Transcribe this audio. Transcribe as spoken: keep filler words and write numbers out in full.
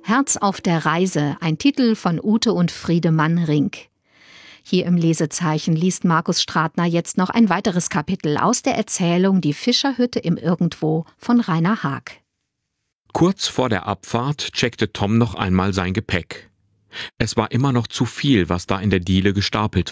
Herz auf der Reise, ein Titel von Ute und Friedemann Rink. Hier im Lesezeichen liest Markus Stratner jetzt noch ein weiteres Kapitel aus der Erzählung Die Fischerhütte im Irgendwo von Rainer Haag. Kurz vor der Abfahrt checkte Tom noch einmal sein Gepäck. Es war immer noch zu viel, was da in der Diele gestapelt